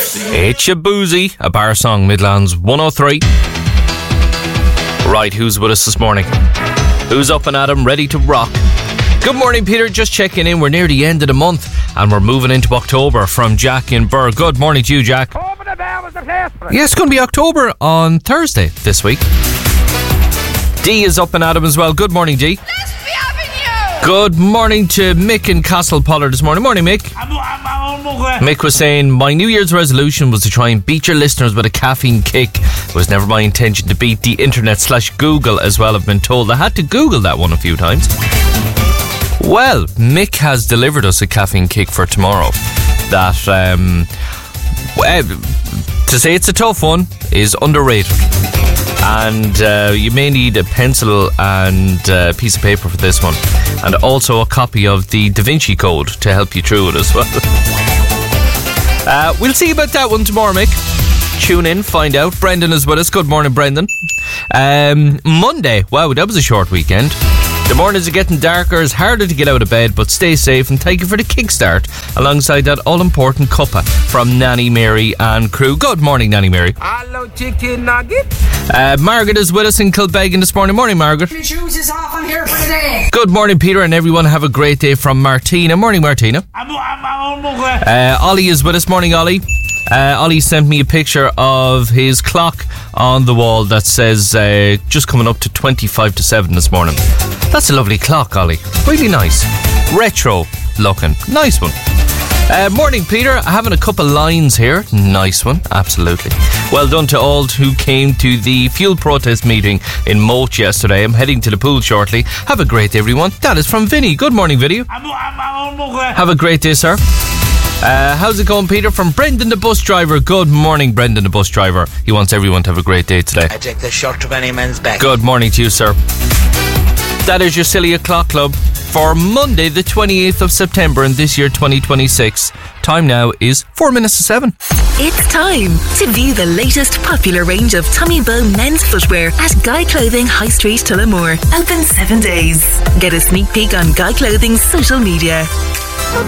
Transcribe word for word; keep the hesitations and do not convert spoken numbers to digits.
It's your boozy, a bar song, Midlands one oh three. Right, who's with us this morning? Who's up and at 'em, ready to rock? Good morning, Peter. Just checking in. We're near the end of the month and we're moving into October from Jack in Burr. Good morning to you, Jack. Yeah, it's going to be October on Thursday this week. Dee is up and at 'em as well. Good morning, Dee. Good morning to Mick in Castlepollard this morning. Morning, Mick. Mick was saying, my New Year's resolution was to try and beat your listeners with a caffeine kick. It was never my intention to beat the internet slash Google as well. I've been told I had to Google that one a few times. Well, Mick has delivered us a caffeine kick for tomorrow. That, um, well, to say it's a tough one is underrated. And uh, you may need a pencil and a piece of paper for this one, and also a copy of the Da Vinci Code to help you through it as well. uh, we'll see about that one tomorrow, Mick. Tune in, find out. Brendan is with us. Good morning, Brendan. Um, Monday, wow, that was a short weekend. The mornings are getting darker, it's harder to get out of bed, but stay safe and thank you for the kickstart alongside that all-important cuppa from Nanny Mary and crew. Good morning, Nanny Mary. Hello, chicken nugget. Uh, Margaret is with us in Kilbeggan this morning. Morning, Margaret. My shoes is off, I'm here for the day. Good morning, Peter, and everyone. Have a great day from Martina. Morning, Martina. Uh, Ollie is with us. Morning, Ollie. Uh, Ollie sent me a picture of his clock on the wall that says uh, just coming up to twenty-five to seven this morning. That's a lovely clock, Ollie. Really nice. Retro looking. Nice one. Uh, morning, Peter. Having a couple lines here. Nice one. Absolutely. Well done to all who came to the fuel protest meeting in Moat yesterday. I'm heading to the pool shortly. Have a great day, everyone. That is from Vinny. Good morning, Vinny. Have a great day, sir. Uh, how's it going, Peter? From Brendan the bus driver. Good morning, Brendan the bus driver. He wants everyone to have a great day today. I take the shirt of any man's back. Good morning to you, sir. That is your Silly O'Clock Club for Monday the twenty-eighth of September in this year twenty twenty-six. Time now is four minutes to seven. It's time to view the latest popular range of Tommy Bow men's footwear at Guy Clothing High Street, Tullamore. Open seven days. Get a sneak peek on Guy Clothing's social media.